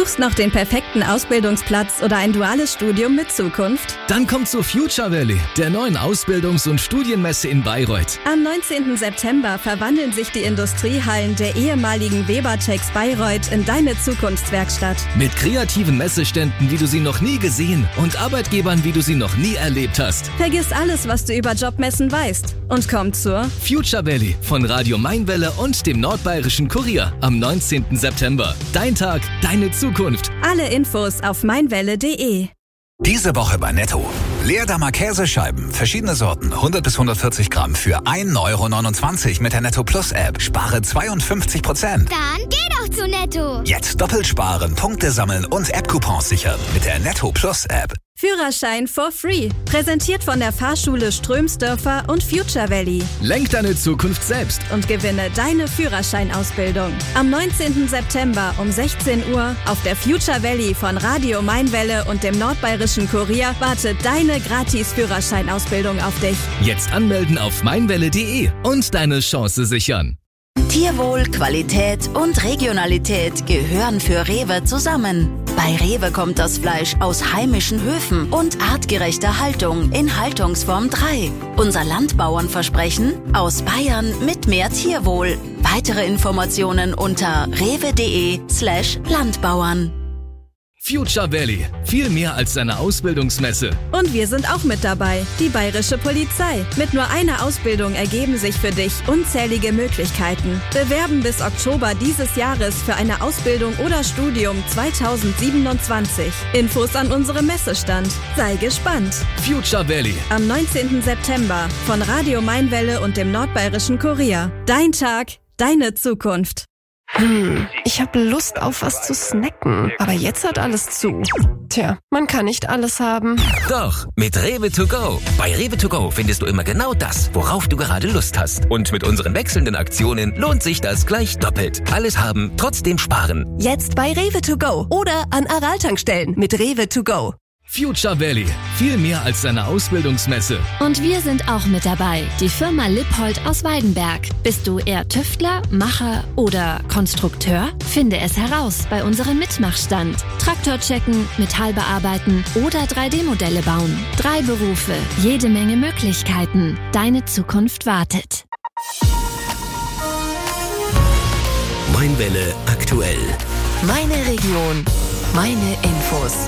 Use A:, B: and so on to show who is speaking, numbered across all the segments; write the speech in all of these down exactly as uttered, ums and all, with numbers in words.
A: Suchst noch den perfekten Ausbildungsplatz oder ein duales Studium mit Zukunft?
B: Dann komm zu Future Valley, der neuen Ausbildungs- und Studienmesse in Bayreuth.
A: Am neunzehnten September verwandeln sich die Industriehallen der ehemaligen Webertex Bayreuth in deine Zukunftswerkstatt.
B: Mit kreativen Messeständen, wie du sie noch nie gesehen, und Arbeitgebern, wie du sie noch nie erlebt hast.
A: Vergiss alles, was du über Jobmessen weißt und komm zur
B: Future Valley von Radio Mainwelle und dem Nordbayerischen Kurier am neunzehnten September. Dein Tag, deine Zukunft.
A: Alle Infos auf meinwelle punkt de.
C: Diese Woche bei Netto. Leerdammer Käsescheiben, verschiedene Sorten, hundert bis hundertvierzig Gramm für ein Euro neunundzwanzig mit der Netto Plus App. Spare zweiundfünfzig Prozent.
D: Dann geh doch zu Netto.
C: Jetzt doppelt sparen, Punkte sammeln und App-Coupons sichern mit der Netto Plus App.
A: Führerschein for free. Präsentiert von der Fahrschule Strömsdörfer und Future Valley.
B: Lenk deine Zukunft selbst
A: Und gewinne deine Führerscheinausbildung. Am neunzehnten September um sechzehn Uhr auf der Future Valley von Radio Mainwelle und dem Nordbayerischen Kurier wartet deine Gratis-Führerscheinausbildung auf dich.
B: Jetzt anmelden auf meinwelle punkt de und deine Chance sichern.
E: Tierwohl, Qualität und Regionalität gehören für Rewe zusammen. Bei Rewe kommt das Fleisch aus heimischen Höfen und artgerechter Haltung in Haltungsform drei. Unser Landbauernversprechen: aus Bayern mit mehr Tierwohl. Weitere Informationen unter rewe.de slash Landbauern.
B: Future Valley, viel mehr als eine Ausbildungsmesse.
A: Und wir sind auch mit dabei, die Bayerische Polizei. Mit nur einer Ausbildung ergeben sich für dich unzählige Möglichkeiten. Bewerben bis Oktober dieses Jahres für eine Ausbildung oder Studium zweitausendsiebenundzwanzig. Infos an unserem Messestand. Sei gespannt.
B: Future Valley.
A: Am neunzehnten September von Radio Mainwelle und dem Nordbayerischen Kurier. Dein Tag, deine Zukunft.
F: Hm, ich habe Lust auf was zu snacken, aber jetzt hat alles zu. Tja, man kann nicht alles haben.
G: Doch, mit Rewe to go. Bei Rewe to go findest du immer genau das, worauf du gerade Lust hast. Und mit unseren wechselnden Aktionen lohnt sich das gleich doppelt. Alles haben, trotzdem sparen.
H: Jetzt bei Rewe to go oder an Aral-Tankstellen mit Rewe to go.
B: Future Valley, viel mehr als eine Ausbildungsmesse.
I: Und wir sind auch mit dabei, die Firma Lippold aus Weidenberg. Bist du eher Tüftler, Macher oder Konstrukteur? Finde es heraus bei unserem Mitmachstand. Traktor checken, Metall bearbeiten oder drei D Modelle bauen. Drei Berufe, jede Menge Möglichkeiten. Deine Zukunft wartet.
G: Mainwelle aktuell.
E: Meine Region, meine Infos.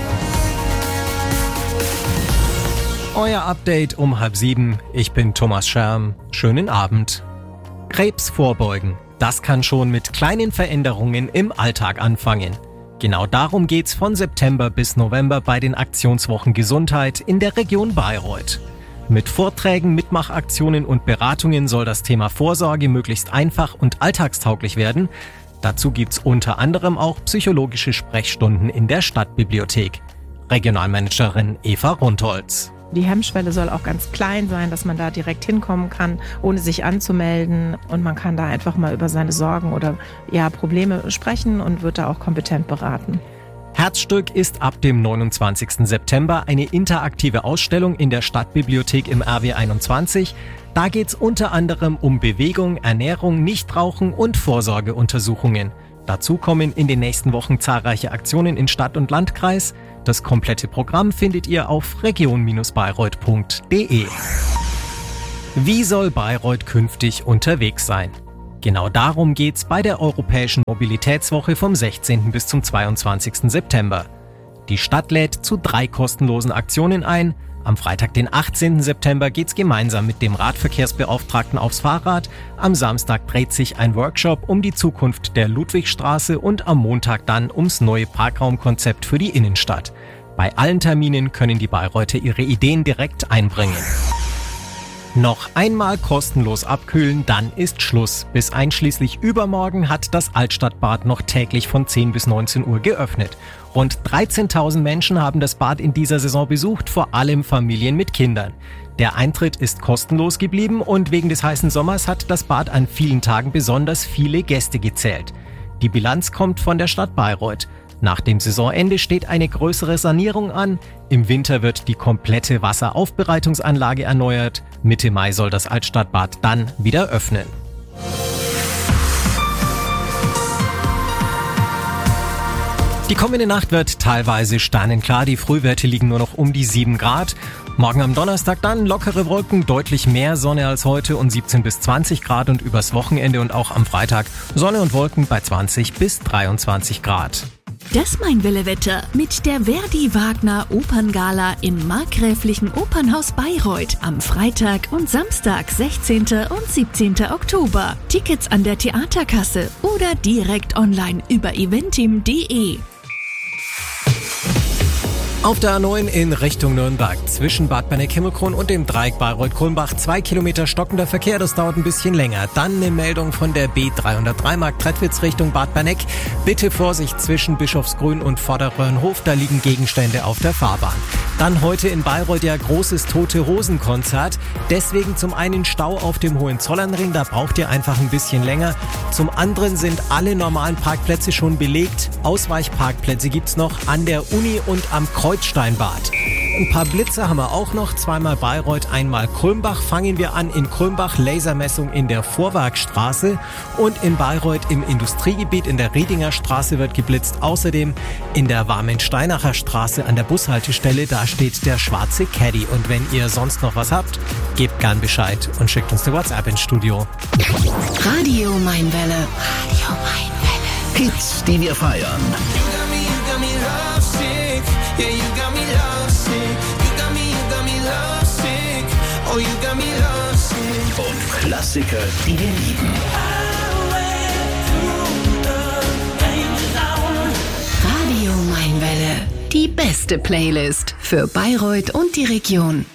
J: Euer Update um halb sieben. Ich bin Thomas Scherm. Schönen Abend. Krebs vorbeugen. Das kann schon mit kleinen Veränderungen im Alltag anfangen. Genau darum geht's von September bis November bei den Aktionswochen Gesundheit in der Region Bayreuth. Mit Vorträgen, Mitmachaktionen und Beratungen soll das Thema Vorsorge möglichst einfach und alltagstauglich werden. Dazu gibt's unter anderem auch psychologische Sprechstunden in der Stadtbibliothek. Regionalmanagerin Eva Rundholz.
K: Die Hemmschwelle soll auch ganz klein sein, dass man da direkt hinkommen kann, ohne sich anzumelden. Und man kann da einfach mal über seine Sorgen oder ja, Probleme sprechen und wird da auch kompetent beraten.
J: Herzstück ist ab dem neunundzwanzigsten September eine interaktive Ausstellung in der Stadtbibliothek im R W einundzwanzig. Da geht's unter anderem um Bewegung, Ernährung, Nichtrauchen und Vorsorgeuntersuchungen. Dazu kommen in den nächsten Wochen zahlreiche Aktionen in Stadt und Landkreis. Das komplette Programm findet ihr auf region Bindestrich bayreuth punkt de. Wie soll Bayreuth künftig unterwegs sein? Genau darum geht's bei der Europäischen Mobilitätswoche vom sechzehnten bis zum zweiundzwanzigsten September. Die Stadt lädt zu drei kostenlosen Aktionen ein. Am Freitag, den achtzehnten September, geht's gemeinsam mit dem Radverkehrsbeauftragten aufs Fahrrad. Am Samstag dreht sich ein Workshop um die Zukunft der Ludwigstraße und am Montag dann ums neue Parkraumkonzept für die Innenstadt. Bei allen Terminen können die Bayreuther ihre Ideen direkt einbringen. Noch einmal kostenlos abkühlen, dann ist Schluss. Bis einschließlich übermorgen hat das Altstadtbad noch täglich von zehn bis neunzehn Uhr geöffnet. Rund dreizehntausend Menschen haben das Bad in dieser Saison besucht, vor allem Familien mit Kindern. Der Eintritt ist kostenlos geblieben und wegen des heißen Sommers hat das Bad an vielen Tagen besonders viele Gäste gezählt. Die Bilanz kommt von der Stadt Bayreuth. Nach dem Saisonende steht eine größere Sanierung an. Im Winter wird die komplette Wasseraufbereitungsanlage erneuert. Mitte Mai soll das Altstadtbad dann wieder öffnen. Die kommende Nacht wird teilweise sternenklar. Die Frühwerte liegen nur noch um die sieben Grad. Morgen am Donnerstag dann lockere Wolken, deutlich mehr Sonne als heute und siebzehn bis zwanzig Grad. Und übers Wochenende und auch am Freitag Sonne und Wolken bei zwanzig bis dreiundzwanzig Grad.
L: Das Mainwelle-Wetter mit der Verdi-Wagner Operngala im Markgräflichen Opernhaus Bayreuth am Freitag und Samstag, sechzehnten und siebzehnten Oktober. Tickets an der Theaterkasse oder direkt online über eventim punkt de.
J: Auf der A neun in Richtung Nürnberg zwischen Bad Berneck-Himmelkron und dem Dreieck Bayreuth-Kulmbach zwei Kilometer stockender Verkehr, das dauert ein bisschen länger. Dann eine Meldung von der B dreihundertdrei Markt-Trettwitz Richtung Bad Berneck. Bitte Vorsicht zwischen Bischofsgrün und Vorderröhrenhof, da liegen Gegenstände auf der Fahrbahn. Dann heute in Bayreuth ja großes Tote-Hosen-Konzert. Deswegen zum einen Stau auf dem Hohenzollernring, da braucht ihr einfach ein bisschen länger. Zum anderen sind alle normalen Parkplätze schon belegt. Ausweichparkplätze gibt's noch an der Uni und am Kreuzsteinbad. Ein paar Blitze haben wir auch noch, zweimal Bayreuth, einmal Kulmbach. Fangen wir an in Kulmbach, Lasermessung in der Vorwerkstraße und in Bayreuth im Industriegebiet in der Riedinger Straße wird geblitzt. Außerdem in der Warmensteinacher Straße an der Bushaltestelle, da steht der schwarze Caddy. Und wenn ihr sonst noch was habt, gebt gern Bescheid und schickt uns eine WhatsApp ins Studio.
E: Radio Mainwelle. Radio Mainwelle.
C: Hits, die wir feiern. Und Klassiker, die wir lieben.
E: Radio Mainwelle. Die beste Playlist für Bayreuth und die Region.